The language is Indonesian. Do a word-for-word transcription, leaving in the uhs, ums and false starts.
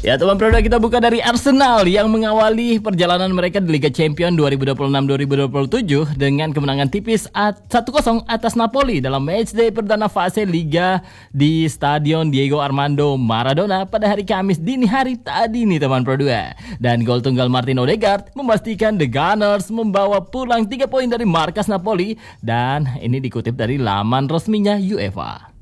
Ya teman produk, kita buka dari Arsenal yang mengawali perjalanan mereka di Liga Champions dua ribu dua puluh enam dua ribu dua puluh tujuh dengan kemenangan tipis satu kosong atas Napoli dalam matchday perdana fase Liga di Stadion Diego Armando Maradona pada hari Kamis dini hari tadi nih teman produk. Dan gol tunggal Martin Odegaard memastikan The Gunners membawa pulang tiga poin dari markas Napoli, dan ini dikutip dari laman resminya UEFA.